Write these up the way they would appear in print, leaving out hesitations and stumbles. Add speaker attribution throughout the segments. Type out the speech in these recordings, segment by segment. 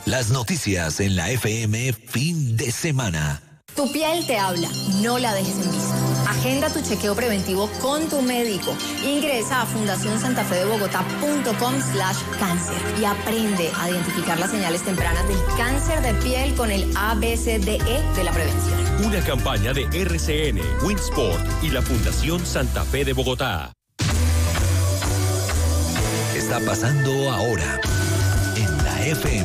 Speaker 1: Las noticias en la FM fin de semana.
Speaker 2: Tu piel te habla, no la dejes en visto. Agenda tu chequeo preventivo con tu médico. Ingresa a fundacionsantafedebogotá.com/cáncer y aprende a identificar las señales tempranas del cáncer de piel con el ABCDE de la prevención.
Speaker 3: Una campaña de RCN, Winsport y la Fundación Santa Fe de Bogotá.
Speaker 1: Está pasando ahora en la FM.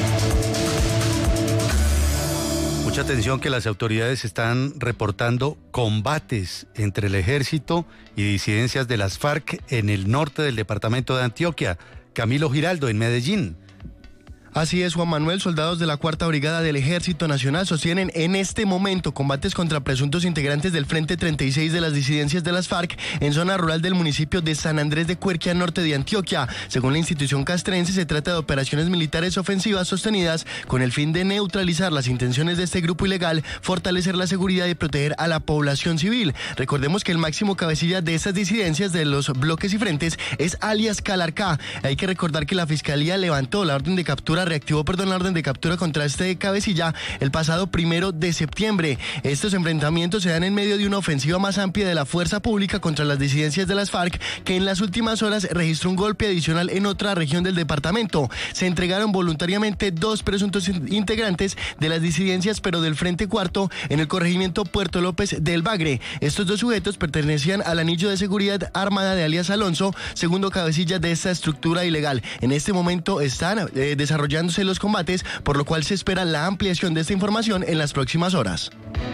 Speaker 4: Mucha atención que las autoridades están reportando combates entre el ejército y disidencias de las FARC en el norte del departamento de Antioquia. Camilo Giraldo, en Medellín.
Speaker 5: Así es, Juan Manuel. Soldados de la 4ª Brigada del Ejército Nacional sostienen en este momento combates contra presuntos integrantes del Frente 36 de las disidencias de las FARC en zona rural del municipio de San Andrés de Cuerquia, norte de Antioquia. Según la institución castrense, se trata de operaciones militares ofensivas sostenidas con el fin de neutralizar las intenciones de este grupo ilegal, fortalecer la seguridad y proteger a la población civil. Recordemos que el máximo cabecilla de estas disidencias de los bloques y frentes es alias Calarcá. Hay que recordar que la Fiscalía reactivó la orden de captura contra este cabecilla el pasado 1 de septiembre. Estos enfrentamientos se dan en medio de una ofensiva más amplia de la fuerza pública contra las disidencias de las FARC, que en las últimas horas registró un golpe adicional en otra región del departamento. Se entregaron voluntariamente 2 presuntos integrantes de las disidencias, pero del Frente Cuarto, en el corregimiento Puerto López del Bagre. Estos 2 sujetos pertenecían al anillo de seguridad armada de alias Alonso, segundo cabecilla de esta estructura ilegal. En este momento están desarrollándose los combates, por lo cual se espera la ampliación de esta información en las próximas horas.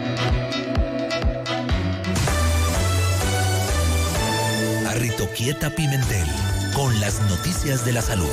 Speaker 1: Arritoquieta Pimentel, con las noticias de la salud.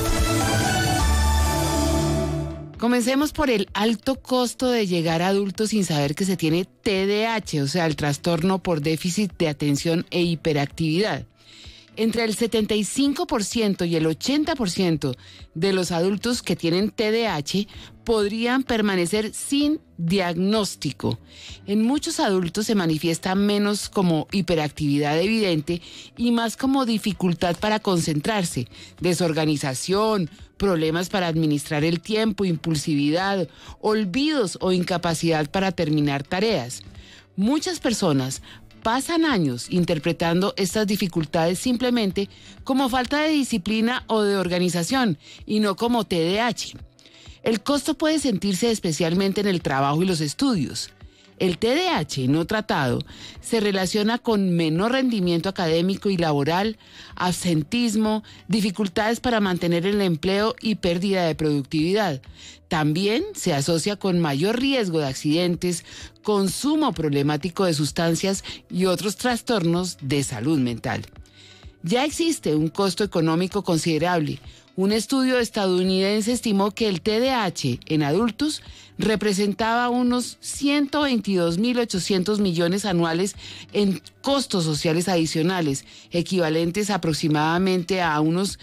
Speaker 6: Comencemos por el alto costo de llegar a adultos sin saber que se tiene TDAH, o sea, el trastorno por déficit de atención e hiperactividad. Entre el 75% y el 80% de los adultos que tienen TDAH podrían permanecer sin diagnóstico. En muchos adultos se manifiesta menos como hiperactividad evidente y más como dificultad para concentrarse, desorganización, problemas para administrar el tiempo, impulsividad, olvidos o incapacidad para terminar tareas. Muchas personas pasan años interpretando estas dificultades simplemente como falta de disciplina o de organización y no como TDAH. El costo puede sentirse especialmente en el trabajo y los estudios. El TDAH no tratado se relaciona con menor rendimiento académico y laboral, absentismo, dificultades para mantener el empleo y pérdida de productividad. También se asocia con mayor riesgo de accidentes, consumo problemático de sustancias y otros trastornos de salud mental. Ya existe un costo económico considerable. Un estudio estadounidense estimó que el TDAH en adultos representaba unos 122.800 millones anuales en costos sociales adicionales, equivalentes aproximadamente a unos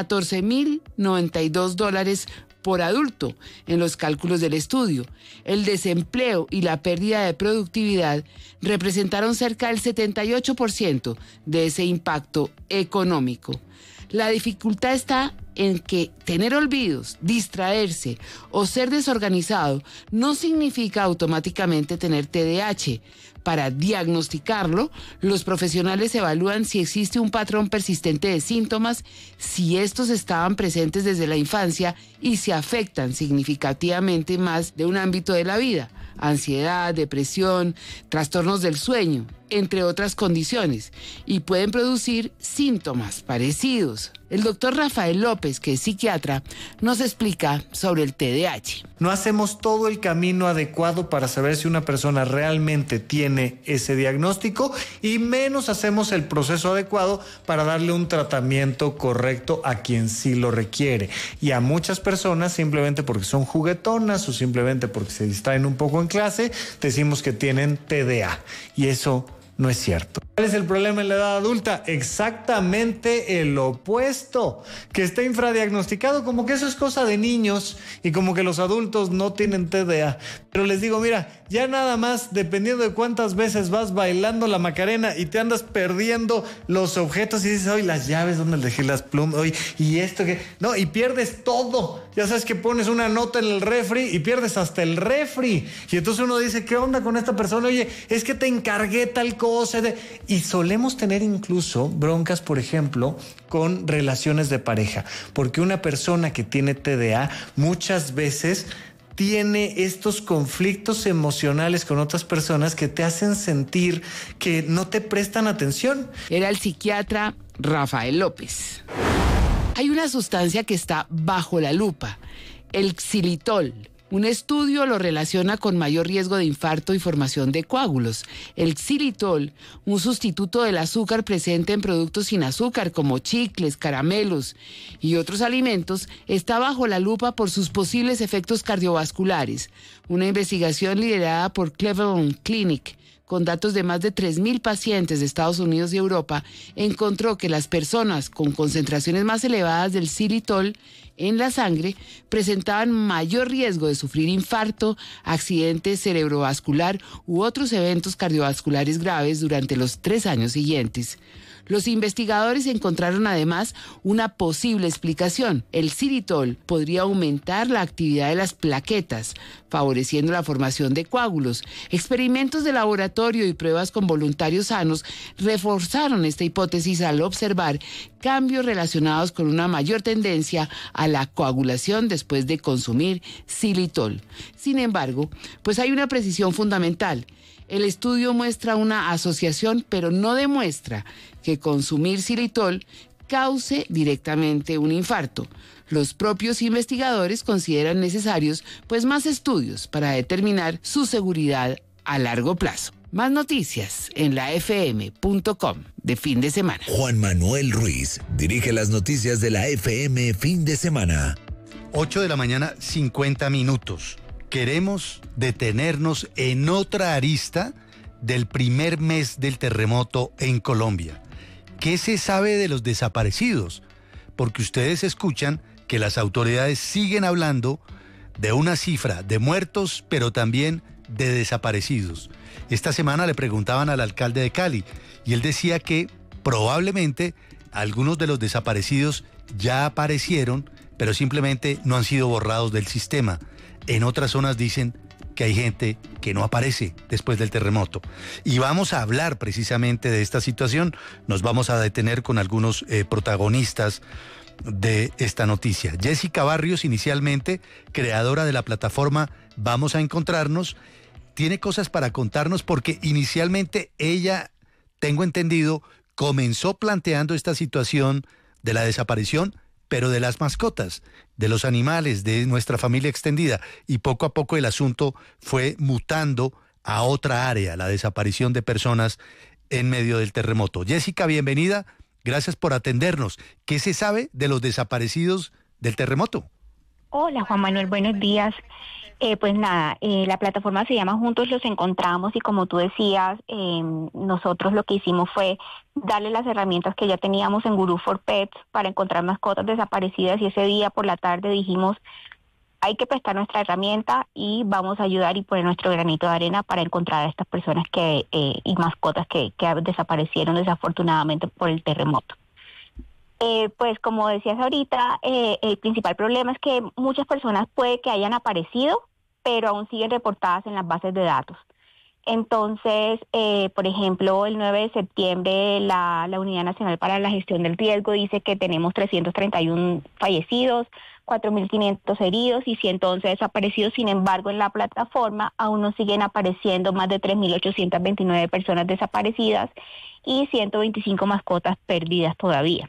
Speaker 6: $14.092 por adulto en los cálculos del estudio. El desempleo y la pérdida de productividad representaron cerca del 78% de ese impacto económico. La dificultad está en que tener olvidos, distraerse o ser desorganizado no significa automáticamente tener TDAH. Para diagnosticarlo, los profesionales evalúan si existe un patrón persistente de síntomas, si estos estaban presentes desde la infancia y si afectan significativamente más de un ámbito de la vida: ansiedad, depresión, trastornos del sueño, entre otras condiciones, y pueden producir síntomas parecidos. El doctor Rafael López, que es psiquiatra, nos explica sobre el TDAH.
Speaker 7: No hacemos todo el camino adecuado para saber si una persona realmente tiene ese diagnóstico, y menos hacemos el proceso adecuado para darle un tratamiento correcto a quien sí lo requiere. Y a muchas personas, simplemente porque son juguetonas o simplemente porque se distraen un poco en clase, decimos que tienen TDA, y eso No es cierto. ¿Cuál es el problema en la edad adulta? Exactamente el opuesto, que está infradiagnosticado, como que eso es cosa de niños y como que los adultos no tienen TDA. Pero les digo, mira, ya nada más, dependiendo de cuántas veces vas bailando la Macarena y te andas perdiendo los objetos y dices, hoy las llaves, ¿dónde dejé las plumas? Hoy, y esto que... No, y pierdes todo. Ya sabes que pones una nota en el refri y pierdes hasta el refri. Y entonces uno dice, ¿qué onda con esta persona? Oye, es que te encargué tal cosa. Y solemos tener incluso broncas, por ejemplo, con relaciones de pareja. Porque una persona que tiene TDA muchas veces tiene estos conflictos emocionales con otras personas que te hacen sentir que no te prestan atención.
Speaker 6: Era el psiquiatra Rafael López. Hay una sustancia que está bajo la lupa, el xilitol. Un estudio lo relaciona con mayor riesgo de infarto y formación de coágulos. El xilitol, un sustituto del azúcar presente en productos sin azúcar como chicles, caramelos y otros alimentos, está bajo la lupa por sus posibles efectos cardiovasculares. Una investigación liderada por Cleveland Clinic, con datos de más de 3.000 pacientes de Estados Unidos y Europa, encontró que las personas con concentraciones más elevadas del xilitol en la sangre presentaban mayor riesgo de sufrir infarto, accidente cerebrovascular u otros eventos cardiovasculares graves durante los 3 años siguientes. Los investigadores encontraron además una posible explicación. El xilitol podría aumentar la actividad de las plaquetas, favoreciendo la formación de coágulos. Experimentos de laboratorio y pruebas con voluntarios sanos reforzaron esta hipótesis al observar cambios relacionados con una mayor tendencia a la coagulación después de consumir xilitol. Sin embargo, pues hay una precisión fundamental. El estudio muestra una asociación, pero no demuestra que consumir xilitol cause directamente un infarto. Los propios investigadores consideran necesarios pues más estudios para determinar su seguridad a largo plazo. Más noticias en lafm.com de fin de semana.
Speaker 1: Juan Manuel Ruiz dirige las noticias de la FM fin de semana.
Speaker 4: 8 de la mañana, 50 minutos. Queremos detenernos en otra arista del primer mes del terremoto en Colombia. ¿Qué se sabe de los desaparecidos? Porque ustedes escuchan que las autoridades siguen hablando de una cifra de muertos, pero también de desaparecidos. Esta semana le preguntaban al alcalde de Cali y él decía que probablemente algunos de los desaparecidos ya aparecieron, pero simplemente no han sido borrados del sistema. En otras zonas dicen que hay gente que no aparece después del terremoto. Y vamos a hablar precisamente de esta situación. Nos vamos a detener con algunos protagonistas de esta noticia. Jessica Barrios, inicialmente creadora de la plataforma Vamos a Encontrarnos, tiene cosas para contarnos porque inicialmente ella, tengo entendido, comenzó planteando esta situación de la desaparición, pero de las mascotas, de los animales, de nuestra familia extendida. Y poco a poco el asunto fue mutando a otra área, la desaparición de personas en medio del terremoto. Jessica, bienvenida. Gracias por atendernos. ¿Qué se sabe de los desaparecidos del terremoto?
Speaker 8: Hola, Juan Manuel, buenos días. Pues nada, la plataforma se llama Juntos los Encontramos y como tú decías, nosotros lo que hicimos fue darle las herramientas que ya teníamos en Guru for Pets para encontrar mascotas desaparecidas y ese día por la tarde dijimos, hay que prestar nuestra herramienta y vamos a ayudar y poner nuestro granito de arena para encontrar a estas personas y mascotas que desaparecieron desafortunadamente por el terremoto. Pues como decías ahorita, el principal problema es que muchas personas puede que hayan aparecido, pero aún siguen reportadas en las bases de datos. Entonces, por ejemplo, el 9 de septiembre la Unidad Nacional para la Gestión del Riesgo dice que tenemos 331 fallecidos, 4.500 heridos y 111 desaparecidos. Sin embargo, en la plataforma aún nos siguen apareciendo más de 3.829 personas desaparecidas y 125 mascotas perdidas todavía.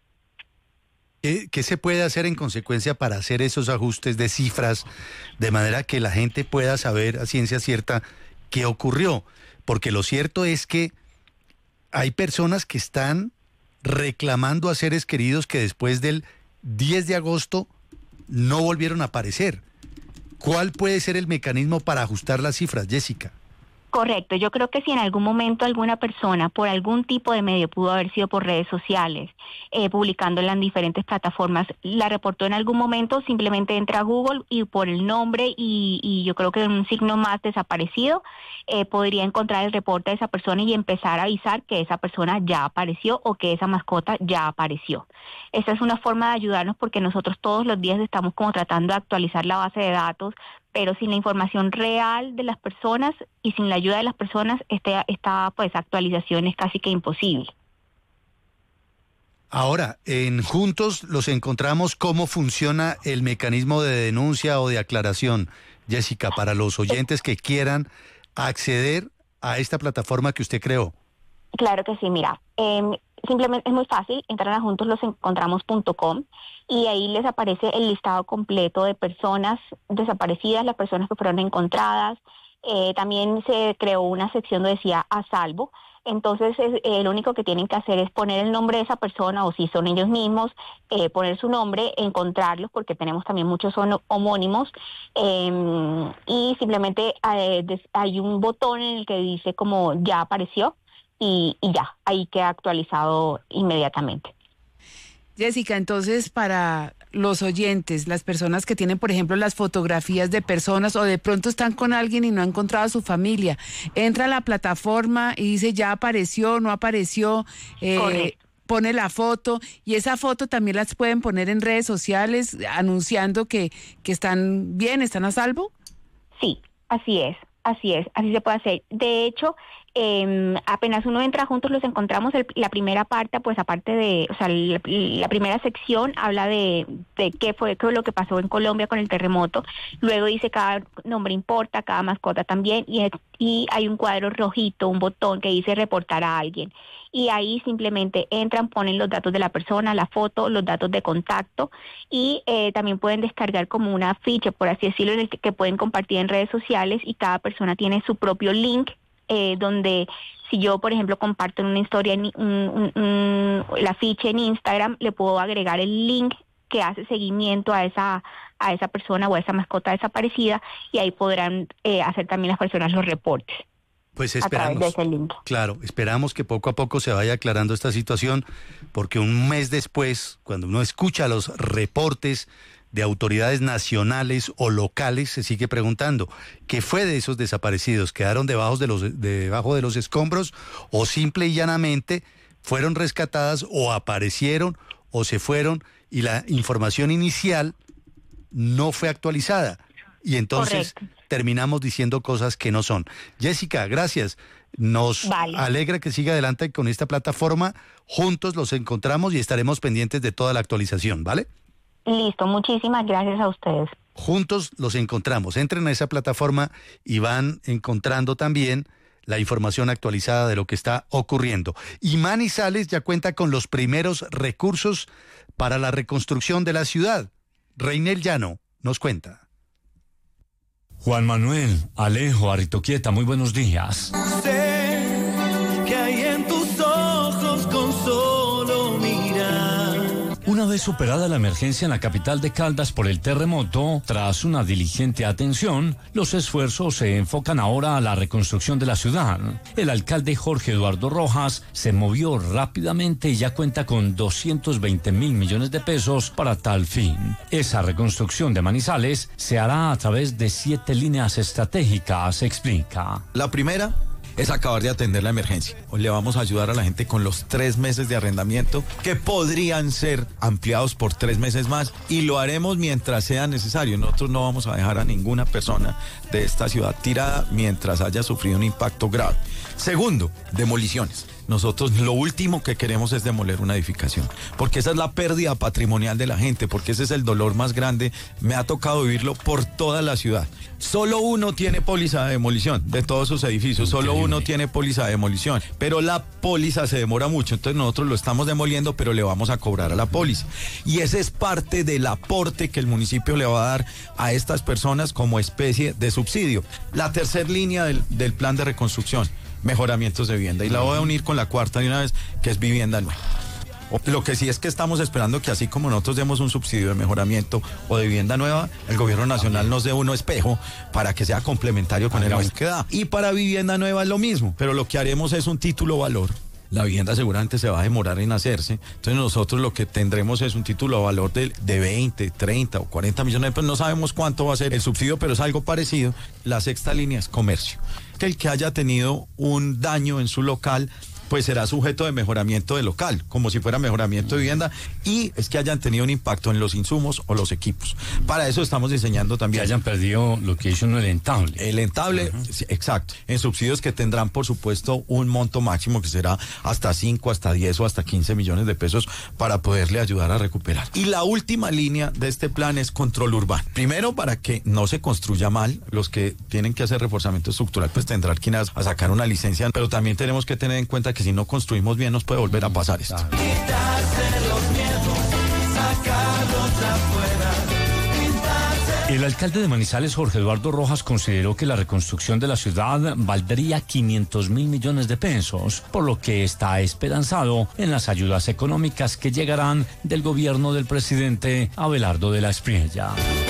Speaker 4: ¿Qué se puede hacer en consecuencia para hacer esos ajustes de cifras de manera que la gente pueda saber a ciencia cierta qué ocurrió? Porque lo cierto es que hay personas que están reclamando a seres queridos que después del 10 de agosto no volvieron a aparecer. ¿Cuál puede ser el mecanismo para ajustar las cifras, Jessica?
Speaker 8: Correcto, yo creo que si en algún momento alguna persona por algún tipo de medio pudo haber sido por redes sociales, publicándola en diferentes plataformas, la reportó en algún momento, simplemente entra a Google y por el nombre y yo creo que un signo más desaparecido, podría encontrar el reporte de esa persona y empezar a avisar que esa persona ya apareció o que esa mascota ya apareció. Esa es una forma de ayudarnos porque nosotros todos los días estamos como tratando de actualizar la base de datos, pero sin la información real de las personas y sin la ayuda de las personas, esta pues actualización es casi que imposible.
Speaker 4: Ahora, en Juntos los encontramos, ¿cómo funciona el mecanismo de denuncia o de aclaración, Jessica, para los oyentes que quieran acceder a esta plataforma que usted creó?
Speaker 8: Claro que sí, mira, simplemente es muy fácil, entran a juntoslosенcontramos.com y ahí les aparece el listado completo de personas desaparecidas, las personas que fueron encontradas. También se creó una sección donde decía a salvo. Entonces lo único que tienen que hacer es poner el nombre de esa persona o si son ellos mismos, poner su nombre, encontrarlos porque tenemos también muchos homónimos y simplemente hay un botón en el que dice como ya apareció y ya, ahí queda actualizado inmediatamente.
Speaker 6: Jessica, entonces para los oyentes, las personas que tienen, por ejemplo, las fotografías de personas o de pronto están con alguien y no ha encontrado a su familia, entra a la plataforma y dice ya apareció, no apareció, pone la foto y esa foto también las pueden poner en redes sociales anunciando que están bien, están a salvo.
Speaker 8: Sí, así se puede hacer. De hecho, apenas uno entra Juntos los encontramos, la primera parte, pues aparte de, o sea, la primera sección habla de qué fue lo que pasó en Colombia con el terremoto, luego dice cada nombre importa, cada mascota también, y hay un cuadro rojito, un botón que dice reportar a alguien, y ahí simplemente entran, ponen los datos de la persona, la foto, los datos de contacto, y también pueden descargar como una ficha, por así decirlo, en el que pueden compartir en redes sociales, y cada persona tiene su propio link, donde si yo, por ejemplo, comparto en una historia la ficha en Instagram, le puedo agregar el link que hace seguimiento a esa persona o a esa mascota desaparecida y ahí podrán hacer también las personas los reportes.
Speaker 4: Pues esperamos, claro, esperamos que poco a poco se vaya aclarando esta situación, porque un mes después, cuando uno escucha los reportes de autoridades nacionales o locales, se sigue preguntando, ¿qué fue de esos desaparecidos? ¿Quedaron debajo de los escombros o simple y llanamente fueron rescatadas o aparecieron o se fueron y la información inicial no fue actualizada? Y entonces terminamos diciendo cosas que no son. Jessica, gracias. Nos alegra que siga adelante con esta plataforma. Juntos los encontramos y estaremos pendientes de toda la actualización, ¿vale?
Speaker 8: Listo, muchísimas gracias a ustedes.
Speaker 4: Juntos los encontramos. Entren a esa plataforma y van encontrando también la información actualizada de lo que está ocurriendo. Y Manizales ya cuenta con los primeros recursos para la reconstrucción de la ciudad. Reinel Llano nos cuenta.
Speaker 9: Juan Manuel, Alejo, Aritoquieta, muy buenos días.
Speaker 10: Sé que hay en tus ojos con solo mirar.
Speaker 9: Una vez superada la emergencia en la capital de Caldas por el terremoto, tras una diligente atención, los esfuerzos se enfocan ahora a la reconstrucción de la ciudad. El alcalde Jorge Eduardo Rojas se movió rápidamente y ya cuenta con 220.000 millones de pesos para tal fin. Esa reconstrucción de Manizales se hará a través de 7 líneas estratégicas, explica.
Speaker 11: La primera es acabar de atender la emergencia. Hoy le vamos a ayudar a la gente con los 3 meses de arrendamiento que podrían ser ampliados por 3 meses más y lo haremos mientras sea necesario. Nosotros no vamos a dejar a ninguna persona de esta ciudad tirada mientras haya sufrido un impacto grave. Segundo, demoliciones. Nosotros lo último que queremos es demoler una edificación, porque esa es la pérdida patrimonial de la gente, porque ese es el dolor más grande. Me ha tocado vivirlo por toda la ciudad. Solo uno tiene póliza de demolición de todos sus edificios, solo uno tiene póliza de demolición, pero la póliza se demora mucho, entonces nosotros lo estamos demoliendo, pero le vamos a cobrar a la póliza. Y ese es parte del aporte que el municipio le va a dar a estas personas como especie de subsidio. La tercera línea del plan de reconstrucción, mejoramientos de vivienda, y la voy a unir con la cuarta de una vez, que es vivienda nueva. Lo que sí es que estamos esperando que así como nosotros demos un subsidio de mejoramiento o de vivienda nueva, el gobierno nacional nos dé uno espejo para que sea complementario con el que da. Y para vivienda nueva es lo mismo, pero lo que haremos es un título valor. La vivienda seguramente se va a demorar en hacerse, entonces nosotros lo que tendremos es un título de valor de 20, 30 o 40 millones de pesos, no sabemos cuánto va a ser el subsidio, pero es algo parecido. La sexta línea es comercio, que el que haya tenido un daño en su local pues será sujeto de mejoramiento de local, como si fuera mejoramiento de vivienda, y es que hayan tenido un impacto en los insumos o los equipos. Para eso estamos diseñando también.
Speaker 9: Que hayan perdido lo que hizo el entable.
Speaker 11: El entable, sí, exacto. En subsidios que tendrán, por supuesto, un monto máximo que será hasta 5, hasta 10 o hasta 15 millones de pesos para poderle ayudar a recuperar. Y la última línea de este plan es control urbano. Primero, para que no se construya mal, los que tienen que hacer reforzamiento estructural, pues tendrán que ir a sacar una licencia, pero también tenemos que tener en cuenta que si no construimos bien nos puede volver a pasar esto.
Speaker 9: El alcalde de Manizales, Jorge Eduardo Rojas, consideró que la reconstrucción de la ciudad valdría 500.000 millones de pesos, por lo que está esperanzado en las ayudas económicas que llegarán del gobierno del presidente Abelardo de la Espriella.